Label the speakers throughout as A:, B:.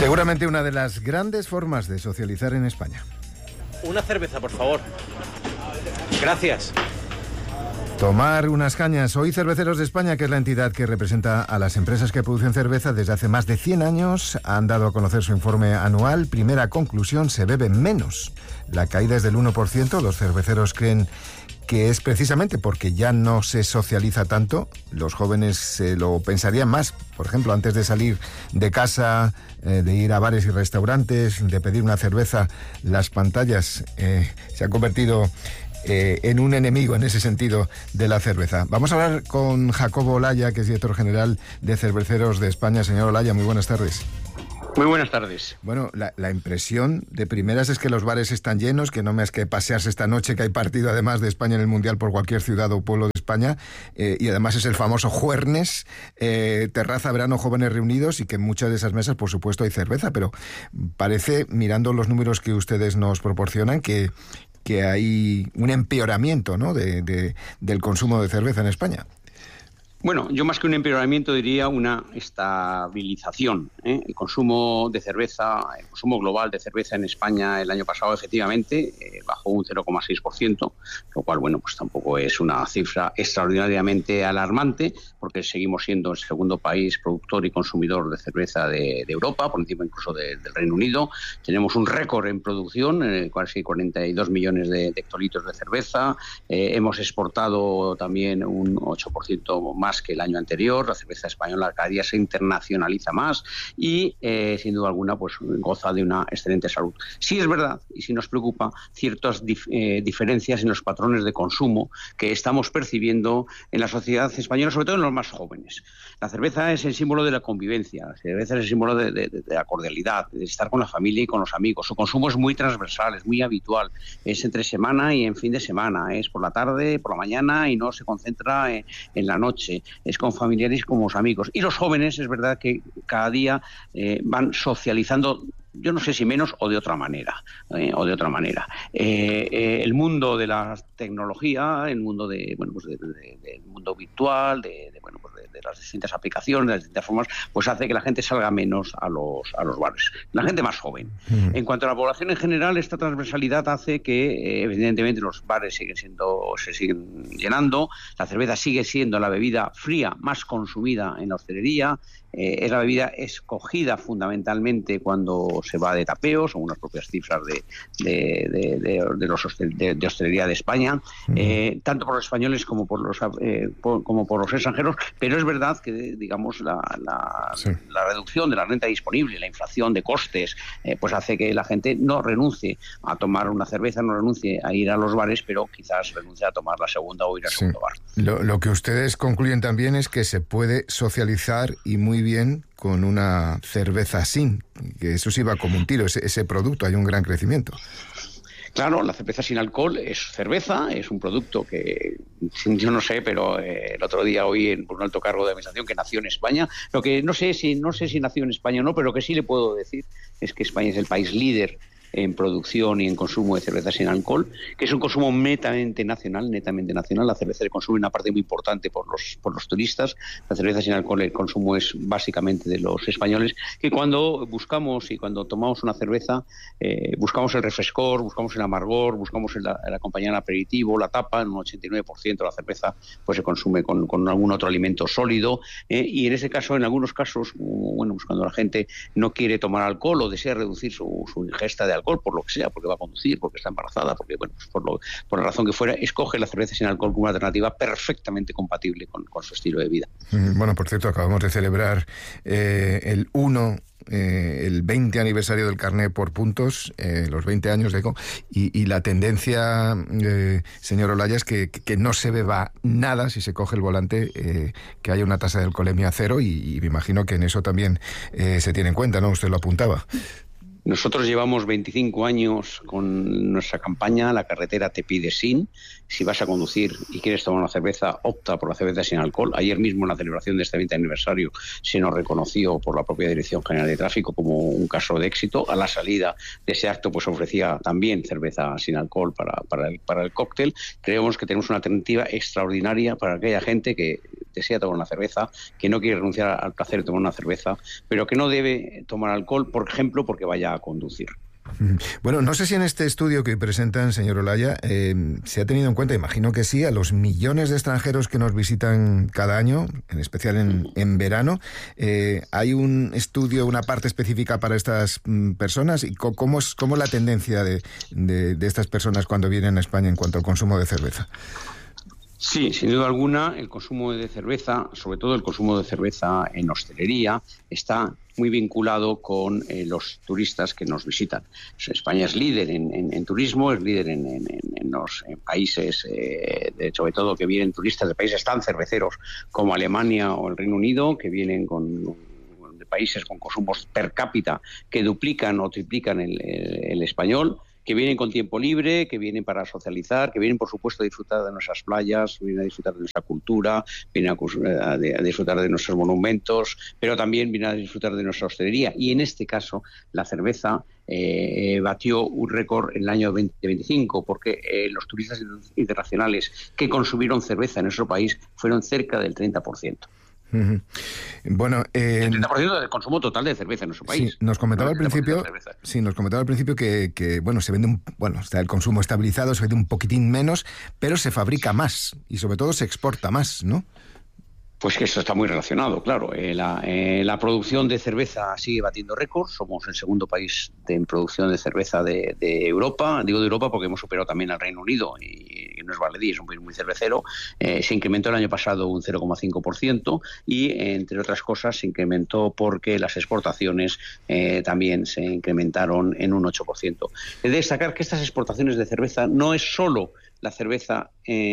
A: Seguramente una de las grandes formas de socializar en España.
B: Una cerveza, por favor. Gracias.
A: Tomar unas cañas. Hoy Cerveceros de España, que es la entidad que representa a las empresas que producen cerveza desde hace más de 100 años, han dado a conocer su informe anual. Primera conclusión: se bebe menos. La caída es del 1%. Los cerveceros creen que es precisamente porque ya no se socializa tanto. Los jóvenes se lo pensarían más, por ejemplo, antes de salir de casa, de ir a bares y restaurantes, de pedir una cerveza. Las pantallas se han convertido en un enemigo en ese sentido de la cerveza. Vamos a hablar con Jacobo Olaya, que es director general de Cerveceros de España. Señor Olaya, muy buenas tardes.
C: Muy buenas tardes.
A: Bueno, la impresión de primeras es que los bares están llenos, que no me es que pasearse esta noche, que hay partido además de España en el Mundial por cualquier ciudad o pueblo de España, y además es el famoso juernes, terraza, verano, jóvenes reunidos, y que en muchas de esas mesas, por supuesto, hay cerveza, pero parece, mirando los números que ustedes nos proporcionan, que hay un empeoramiento, ¿no?, del consumo de cerveza en España.
C: Bueno, yo más que un empeoramiento diría una estabilización. El consumo de cerveza, el consumo global de cerveza en España el año pasado efectivamente bajó un 0,6%, lo cual, bueno, pues tampoco es una cifra extraordinariamente alarmante, porque seguimos siendo el segundo país productor y consumidor de cerveza de Europa, por encima incluso del Reino Unido. Tenemos un récord en producción, casi 42 millones de hectolitros de cerveza. Hemos exportado también un 8% más que el año anterior. La cerveza española cada día se internacionaliza más y, sin duda alguna, pues goza de una excelente salud. Sí es verdad, y sí nos preocupa, ciertas diferencias en los patrones de consumo que estamos percibiendo en la sociedad española, sobre todo en los más jóvenes. La cerveza es el símbolo de la convivencia, la cerveza es el símbolo de la cordialidad, de estar con la familia y con los amigos. Su consumo es muy transversal, es muy habitual, es entre semana y en fin de semana, es por la tarde, por la mañana, y no se concentra en la noche. Es con familiares y con los amigos. Y los jóvenes, es verdad que cada día van socializando, yo no sé si menos o de otra manera. El mundo de la tecnología, el mundo del mundo virtual, de las distintas aplicaciones, de las distintas formas, pues hace que la gente salga menos a los bares. La gente más joven. En cuanto a la población en general, esta transversalidad hace que, evidentemente, los bares se siguen llenando. La cerveza sigue siendo la bebida fría más consumida en la hostelería. Es la bebida escogida fundamentalmente cuando se va de tapeo, según las propias cifras de hostelería de España, tanto por los españoles como por los extranjeros. Pero es verdad que, digamos, la reducción de la renta disponible, la inflación de costes, pues hace que la gente no renuncie a tomar una cerveza, no renuncie a ir a los bares, pero quizás renuncie a tomar la segunda o ir al segundo bar.
A: Lo que ustedes concluyen también es que se puede socializar, y muy bien, con una cerveza sin, que eso sí va como un tiro, ese producto, hay un gran crecimiento.
C: Claro, la cerveza sin alcohol es cerveza, es un producto que yo no sé, pero el otro día oí por un alto cargo de administración que nació en España. Lo que no sé si nació en España o no, pero lo que sí le puedo decir es que España es el país líder en producción y en consumo de cerveza sin alcohol, que es un consumo netamente nacional. La cerveza se consume una parte muy importante por los turistas. La cerveza sin alcohol, el consumo es básicamente de los españoles, que cuando buscamos y cuando tomamos una cerveza, buscamos el refrescor, buscamos el amargor, buscamos el acompañar el aperitivo, la tapa. En un 89% de la cerveza pues se consume con algún otro alimento sólido, y en ese caso, en algunos casos, bueno, pues cuando la gente no quiere tomar alcohol o desea reducir su ingesta de alcohol, por lo que sea, porque va a conducir, porque está embarazada, porque, bueno, pues por la razón que fuera, escoge la cerveza sin alcohol como una alternativa perfectamente compatible con su estilo de vida.
A: Bueno, por cierto, acabamos de celebrar el 20 aniversario del carné por puntos, los 20 años de ECO, y la tendencia, señor Olaya, es que no se beba nada si se coge el volante, que haya una tasa de alcoholemia cero, y me imagino que en eso también se tiene en cuenta, ¿no? Usted lo apuntaba.
C: Nosotros llevamos 25 años con nuestra campaña La carretera te pide sin. Si vas a conducir y quieres tomar una cerveza, opta por la cerveza sin alcohol. Ayer mismo, en la celebración de este 20 aniversario, se nos reconoció por la propia Dirección General de Tráfico como un caso de éxito. A la salida de ese acto pues ofrecía también cerveza sin alcohol para el cóctel. Creemos que tenemos una alternativa extraordinaria para aquella gente que desea tomar una cerveza, que no quiere renunciar al placer de tomar una cerveza, pero que no debe tomar alcohol, por ejemplo, porque vaya a conducir.
A: Bueno, no sé si en este estudio que presentan, señor Olaya, se ha tenido en cuenta, imagino que sí, a los millones de extranjeros que nos visitan cada año, en especial en verano. ¿Hay un estudio, una parte específica para estas personas? ¿Y cómo es la tendencia de estas personas cuando vienen a España en cuanto al consumo de cerveza?
C: Sí, sin duda alguna, el consumo de cerveza, sobre todo el consumo de cerveza en hostelería, está muy vinculado con los turistas que nos visitan. España es líder en turismo, es líder en los países, sobre todo que vienen turistas de países tan cerveceros como Alemania o el Reino Unido, que vienen de países con consumos per cápita que duplican o triplican el español, que vienen con tiempo libre, que vienen para socializar, que vienen, por supuesto, a disfrutar de nuestras playas, vienen a disfrutar de nuestra cultura, vienen a disfrutar de nuestros monumentos, pero también vienen a disfrutar de nuestra hostelería. Y en este caso, la cerveza batió un récord en el año 2025, porque los turistas internacionales que consumieron cerveza en nuestro país fueron cerca del 30%.
A: Bueno,
C: el 30% del consumo total de cerveza en nuestro país.
A: Sí, nos comentaba al principio que bueno, se vende está el consumo estabilizado, se vende un poquitín menos, pero se fabrica más y sobre todo se exporta más, ¿no?
C: Pues que eso está muy relacionado, claro. La producción de cerveza sigue batiendo récords. Somos el segundo país en producción de cerveza de Europa. Digo de Europa porque hemos superado también al Reino Unido y no es baladí, es un país muy cervecero. Se incrementó el año pasado un 0,5% y, entre otras cosas, se incrementó porque las exportaciones también se incrementaron en un 8%. He de destacar que estas exportaciones de cerveza no es solo la cerveza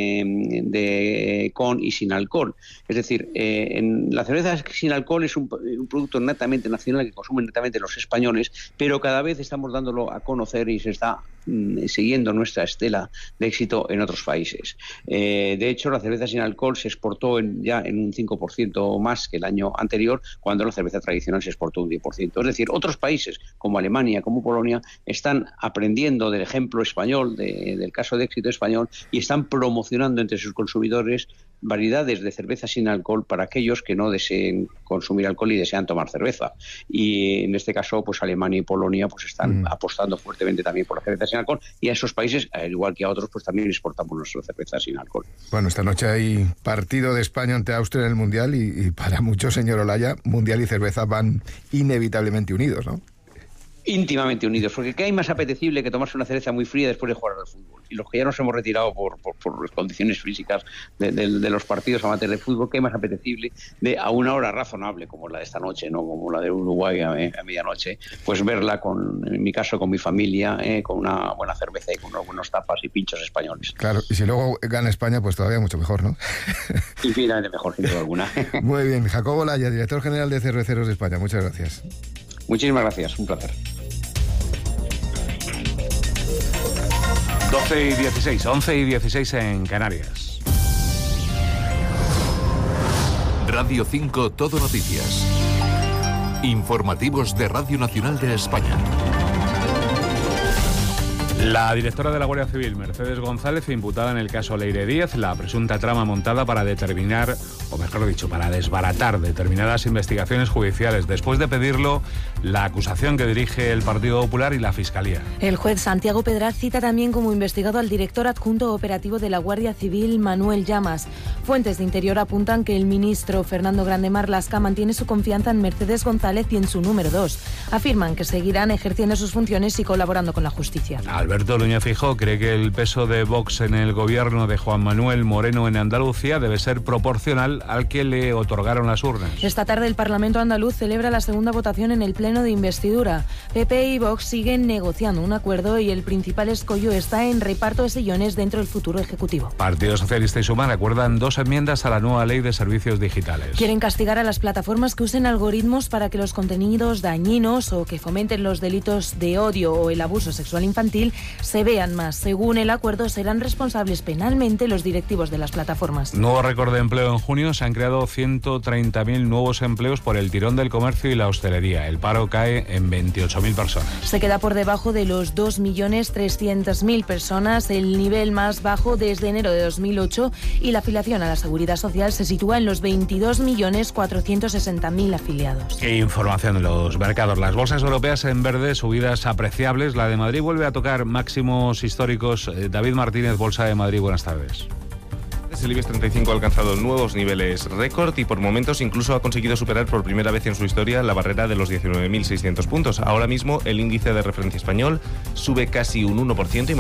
C: con y sin alcohol. Es decir, la cerveza sin alcohol es un producto netamente nacional que consumen netamente los españoles, pero cada vez estamos dándolo a conocer y se está siguiendo nuestra estela de éxito en otros países. De hecho, la cerveza sin alcohol se exportó ya en un 5% más que el año anterior, cuando la cerveza tradicional se exportó un 10%. Es decir, otros países como Alemania, como Polonia, están aprendiendo del ejemplo español, del caso de éxito español, y están promocionando entre sus consumidores variedades de cerveza sin alcohol para aquellos que no deseen consumir alcohol y desean tomar cerveza. Y en este caso, pues Alemania y Polonia pues están apostando fuertemente también por la cerveza sin alcohol, y a esos países, al igual que a otros, pues también exportamos nuestra cerveza sin alcohol.
A: Bueno, esta noche hay partido de España ante Austria en el Mundial y para muchos, señor Olaya, Mundial y cerveza van inevitablemente unidos, ¿no?
C: Íntimamente unidos, porque ¿qué hay más apetecible que tomarse una cerveza muy fría después de jugar al fútbol? Y los que ya nos hemos retirado por las condiciones físicas de los partidos amateurs de fútbol, ¿qué hay más apetecible a una hora razonable como la de esta noche, no como la de Uruguay a medianoche? Pues verla, en mi caso, con mi familia, con una buena cerveza y con unos buenos tapas y pinchos españoles.
A: Claro, y si luego gana España, pues todavía mucho mejor, ¿no?
C: Infinitamente mejor, sin duda alguna.
A: Muy bien, Jacobo Olaya, director general de Cerveceros de España, muchas gracias.
C: Muchísimas gracias, un placer.
D: 12:16, 11:16 en Canarias.
E: Radio 5 Todo Noticias. Informativos de Radio Nacional de España.
D: La directora de la Guardia Civil, Mercedes González, imputada en el caso Leire Díez, la presunta trama montada para determinar, o mejor dicho, para desbaratar determinadas investigaciones judiciales, después de pedirlo la acusación que dirige el Partido Popular y la Fiscalía.
F: El juez Santiago Pedraz cita también como investigado al director adjunto operativo de la Guardia Civil, Manuel Llamas. Fuentes de Interior apuntan que el ministro Fernando Grande Marlaska mantiene su confianza en Mercedes González y en su número 2. Afirman que seguirán ejerciendo sus funciones y colaborando con la justicia.
D: Alberto Núñez Feijóo cree que el peso de Vox en el gobierno de Juan Manuel Moreno en Andalucía debe ser proporcional al que le otorgaron las urnas.
F: Esta tarde el Parlamento andaluz celebra la segunda votación en el pleno de investidura. PP y Vox siguen negociando un acuerdo y el principal escollo está en reparto de sillones dentro del futuro Ejecutivo.
D: Partido Socialista y Sumar acuerdan 2 enmiendas a la nueva ley de servicios digitales.
F: Quieren castigar a las plataformas que usen algoritmos para que los contenidos dañinos o que fomenten los delitos de odio o el abuso sexual infantil se vean más. Según el acuerdo, serán responsables penalmente los directivos de las plataformas.
D: Nuevo récord de empleo en junio. Se han creado 130.000 nuevos empleos por el tirón del comercio y la hostelería. El paro cae en 28.000 personas.
F: Se queda por debajo de los 2.300.000 personas, el nivel más bajo desde enero de 2008, y la afiliación a la Seguridad Social se sitúa en los 22.460.000 afiliados.
D: Información de los mercados. Las bolsas europeas en verde, subidas apreciables. La de Madrid vuelve a tocar máximos históricos. David Martínez, Bolsa de Madrid, buenas tardes.
G: El IBEX 35 ha alcanzado nuevos niveles récord y por momentos incluso ha conseguido superar por primera vez en su historia la barrera de los 19.600 puntos. Ahora mismo el índice de referencia español sube casi un 1% y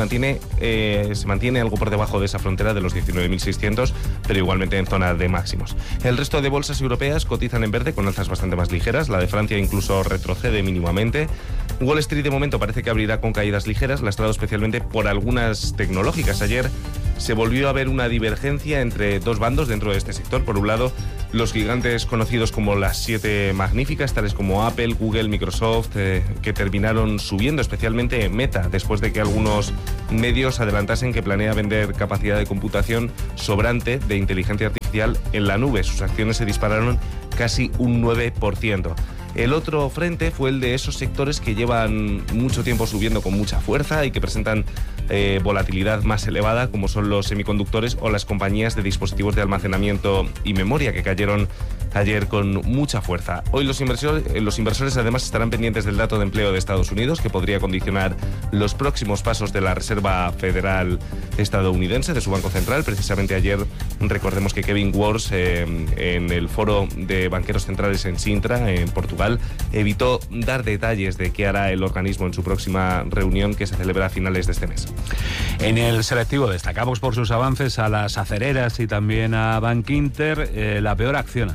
G: se mantiene algo por debajo de esa frontera de los 19.600, pero igualmente en zona de máximos. El resto de bolsas europeas cotizan en verde con alzas bastante más ligeras. La de Francia incluso retrocede mínimamente. Wall Street de momento parece que abrirá con caídas ligeras, lastrado especialmente por algunas tecnológicas. Ayer se volvió a ver una divergencia entre dos bandos dentro de este sector. Por un lado, los gigantes conocidos como las 7 magníficas, tales como Apple, Google, Microsoft, que terminaron subiendo, especialmente Meta, después de que algunos medios adelantasen que planea vender capacidad de computación sobrante de inteligencia artificial en la nube. Sus acciones se dispararon casi un 9%. El otro frente fue el de esos sectores que llevan mucho tiempo subiendo con mucha fuerza y que presentan volatilidad más elevada, como son los semiconductores o las compañías de dispositivos de almacenamiento y memoria, que cayeron ayer con mucha fuerza. Hoy los inversores además estarán pendientes del dato de empleo de Estados Unidos, que podría condicionar los próximos pasos de la Reserva Federal estadounidense, de su Banco Central. Precisamente ayer, recordemos que Kevin Warsh, en el foro de banqueros centrales en Sintra, en Portugal, evitó dar detalles de qué hará el organismo en su próxima reunión, que se celebra a finales de este mes.
D: En el selectivo destacamos por sus avances a las acereras y también a Bankinter. La peor acciona.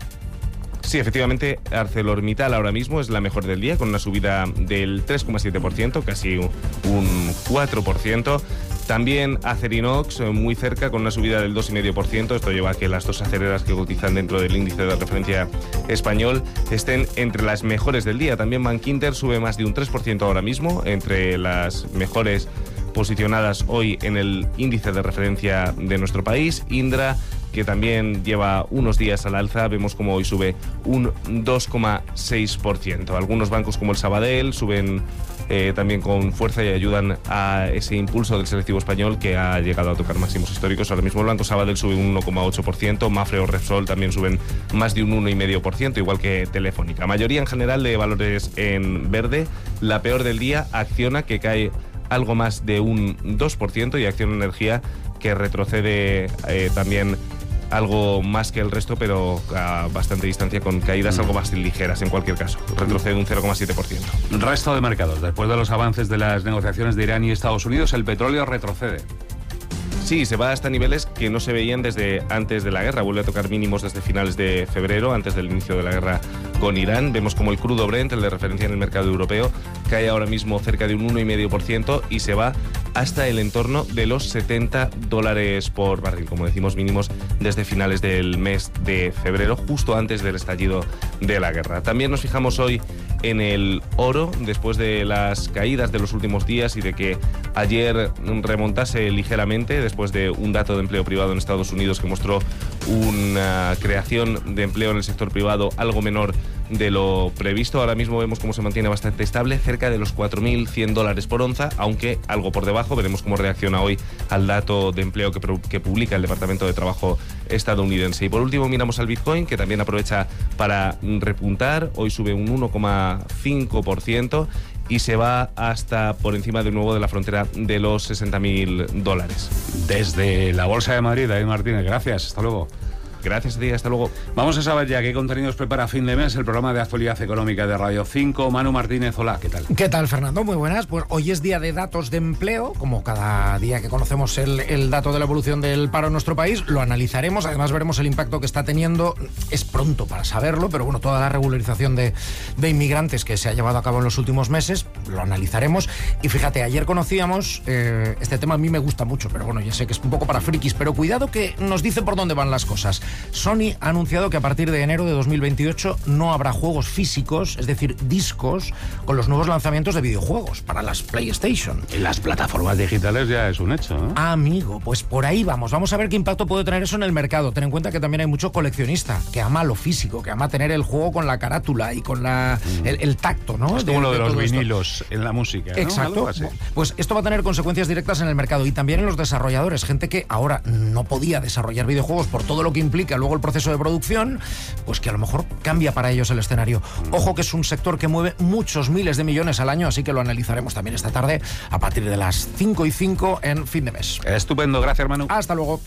G: Sí, efectivamente, ArcelorMittal ahora mismo es la mejor del día, con una subida del 3,7%, casi un 4%. También Acerinox, muy cerca, con una subida del 2,5%. Esto lleva a que las dos acereras que cotizan dentro del índice de referencia español estén entre las mejores del día. También Bankinter sube más de un 3% ahora mismo, entre las mejores posicionadas hoy en el índice de referencia de nuestro país. Indra, que también lleva unos días al alza, vemos como hoy sube un 2,6%. Algunos bancos como el Sabadell suben también con fuerza y ayudan a ese impulso del selectivo español, que ha llegado a tocar máximos históricos. Ahora mismo el Banco Sabadell sube un 1,8%, Mafre o Repsol también suben más de un 1,5%, igual que Telefónica. Mayoría en general de valores en verde. La peor del día, Acciona, que cae algo más de un 2%, y Acciona Energía, que retrocede también algo más que el resto, pero a bastante distancia, con caídas algo más ligeras en cualquier caso. Retrocede un 0,7%.
D: Resto de mercados. Después de los avances de las negociaciones de Irán y Estados Unidos, el petróleo retrocede.
G: Sí, se va hasta niveles que no se veían desde antes de la guerra. Vuelve a tocar mínimos desde finales de febrero, antes del inicio de la guerra con Irán. Vemos como el crudo Brent, el de referencia en el mercado europeo, cae ahora mismo cerca de un 1,5% y se va hasta el entorno de los $70 por barril. Como decimos, mínimos desde finales del mes de febrero, justo antes del estallido de la guerra. También nos fijamos hoy en el oro, después de las caídas de los últimos días y de que ayer remontase ligeramente, después de un dato de empleo privado en Estados Unidos que mostró una creación de empleo en el sector privado algo menor de lo previsto. Ahora mismo vemos cómo se mantiene bastante estable, cerca de los $4.100 por onza, aunque algo por debajo. Veremos cómo reacciona hoy al dato de empleo que publica el Departamento de Trabajo estadounidense. Y por último miramos al Bitcoin, que también aprovecha para repuntar. Hoy sube un 1,5% y se va hasta por encima de nuevo de la frontera de los $60.000.
D: Desde la Bolsa de Madrid, David Martínez, gracias. Hasta luego.
G: Gracias a ti, hasta luego.
D: Vamos a saber ya qué contenidos prepara a fin de mes el programa de actualidad económica de Radio 5. Manu Martínez, hola, ¿qué tal?
H: ¿Qué tal, Fernando? Muy buenas. Pues hoy es día de datos de empleo, como cada día que conocemos el dato de la evolución del paro en nuestro país. Lo analizaremos, además veremos el impacto que está teniendo. Es pronto para saberlo, pero bueno, toda la regularización de inmigrantes que se ha llevado a cabo en los últimos meses, lo analizaremos. Y fíjate, ayer conocíamos, este tema a mí me gusta mucho, pero bueno, ya sé que es un poco para frikis, pero cuidado que nos dice por dónde van las cosas. Sony ha anunciado que a partir de enero de 2028 no habrá juegos físicos, es decir, discos, con los nuevos lanzamientos de videojuegos para las PlayStation.
D: En las plataformas digitales ya es un hecho, ¿no?
H: Amigo, pues por ahí vamos a ver qué impacto puede tener eso en el mercado. Ten en cuenta que también hay mucho coleccionista que ama lo físico, que ama tener el juego con la carátula y con el tacto, ¿no?
D: Es como lo de los vinilos en la música, ¿no?
H: Exacto. Pues esto va a tener consecuencias directas en el mercado y también en los desarrolladores. Gente que ahora no podía desarrollar videojuegos por todo lo que implica luego el proceso de producción, pues que a lo mejor cambia para ellos el escenario. Ojo que es un sector que mueve muchos miles de millones al año, así que lo analizaremos también esta tarde a partir de las 5:05 en Fin de Mes.
D: Estupendo, gracias, Manu.
H: Hasta luego.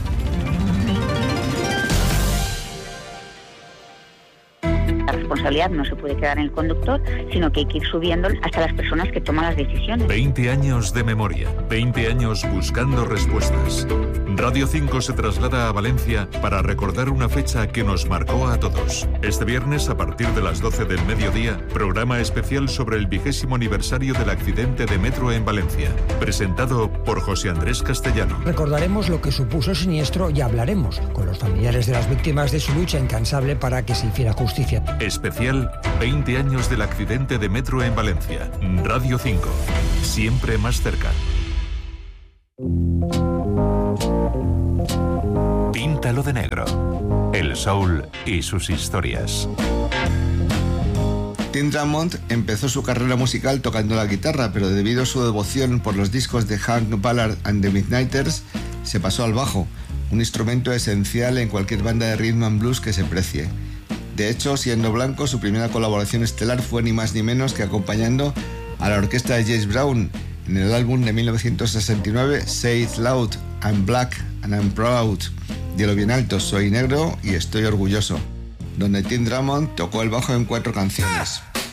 I: La responsabilidad no se puede quedar en el conductor, sino que hay que ir subiendo hasta las personas que toman las decisiones.
E: 20 años de memoria, 20 años buscando respuestas. Radio 5 se traslada a Valencia para recordar una fecha que nos marcó a todos. Este viernes, a partir de las 12 del mediodía, programa especial sobre el 20º aniversario del accidente de metro en Valencia, presentado por José Andrés Castellano.
J: Recordaremos lo que supuso el siniestro y hablaremos con los familiares de las víctimas de su lucha incansable para que se hiciera justicia.
E: Especial 20 años del accidente de metro en Valencia. Radio 5, siempre más cerca. Píntalo de negro. El soul y sus historias.
K: Tim Drummond empezó su carrera musical tocando la guitarra, pero debido a su devoción por los discos de Hank Ballard and the Midnighters, se pasó al bajo, un instrumento esencial en cualquier banda de rhythm and blues que se precie. De hecho, siendo blanco, su primera colaboración estelar fue ni más ni menos que acompañando a la orquesta de James Brown en el álbum de 1969 Say It Loud, I'm Black and I'm Proud. Dilo bien alto, soy negro y estoy orgulloso, donde Tim Drummond tocó el bajo en 4 canciones.